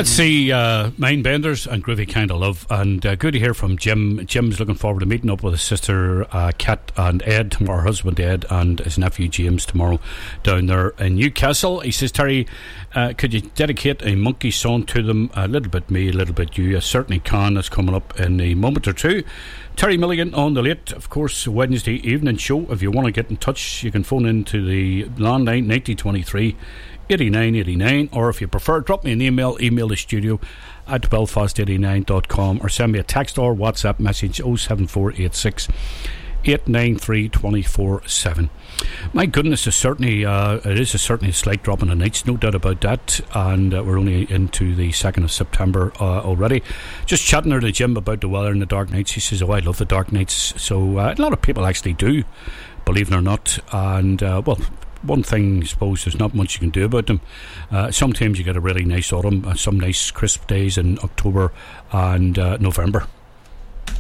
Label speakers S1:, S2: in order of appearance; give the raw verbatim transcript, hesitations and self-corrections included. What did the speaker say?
S1: Let's see, uh, Mindbenders and Groovy Kind of Love, and uh, good to hear from Jim. Jim's looking forward to meeting up with his sister uh, Kat and Ed tomorrow, her husband Ed, and his nephew James tomorrow down there in Newcastle. He says, Terry, uh, could you dedicate a Monkey song to them? A little bit me, a little bit you. I certainly can. That's coming up in a moment or two. Terry Milligan on the late, of course, Wednesday evening show. If you want to get in touch, you can phone in to the landline ninety twenty-three eighty-nine eighty-nine, or if you prefer, drop me an email, email the studio at belfast eighty-nine dot com, or send me a text or WhatsApp message oh seven four eight six eight nine three two four seven. My goodness, is certainly uh, it is a certainly a slight drop in the nights, no doubt about that, and uh, we're only into the second of September uh, already. Just chatting there to Jim about the weather and the dark nights. He says, oh, I love the dark nights. So uh, a lot of people actually do, believe it or not. And uh, well, one thing, I suppose, there's not much you can do about them. Uh, sometimes you get a really nice autumn, uh, some nice crisp days in October and uh, November.